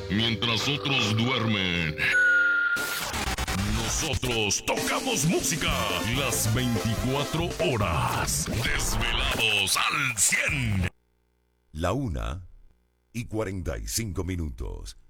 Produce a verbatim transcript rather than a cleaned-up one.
Mientras otros duermen, nosotros tocamos música las veinticuatro horas. Desvelados al cien. La una y cuarenta y cinco minutos.